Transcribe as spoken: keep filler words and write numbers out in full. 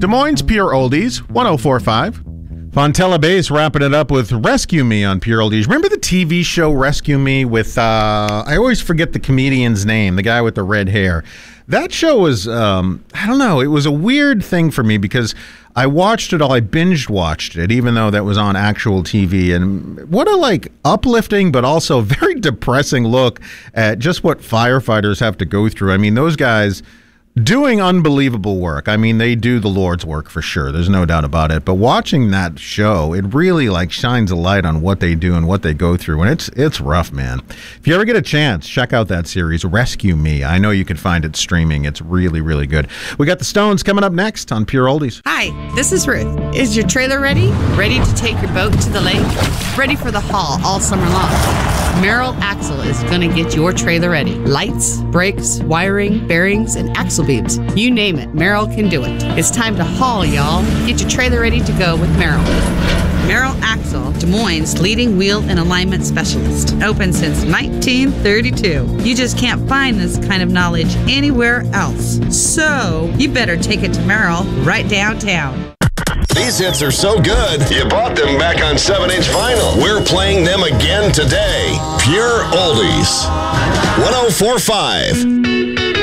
Des Moines Pure Oldies, one oh four point five. Fontella Bass wrapping it up with Rescue Me on Pure Oldies. Remember the T V show Rescue Me with, uh, I always forget the comedian's name, the guy with the red hair. That show was, um, I don't know, it was a weird thing for me because I watched it all, I binged watched it, even though that was on actual T V. And what a, like, uplifting but also very depressing look at just what firefighters have to go through. I mean, those guys doing unbelievable work. I mean, they do the Lord's work for sure. There's no doubt about it. But watching that show, it really like shines a light on what they do and what they go through. And it's it's rough, man. If you ever get a chance, check out that series, Rescue Me. I know you can find it streaming. It's really, really good. We got the Stones coming up next on Pure Oldies. Hi, this is Ruth. Is your trailer ready? Ready to take your boat to the lake? Ready for the haul all summer long? Merrill Axle is going to get your trailer ready. Lights, brakes, wiring, bearings, and axle beams. You name it, Merrill can do it. It's time to haul, y'all. Get your trailer ready to go with Merrill. Merrill Axle, Des Moines' leading wheel and alignment specialist. Open since nineteen thirty-two. You just can't find this kind of knowledge anywhere else. So, you better take it to Merrill right downtown. These hits are so good, you bought them back on seven inch vinyl. We're playing them again today. Pure Oldies. one oh four point five.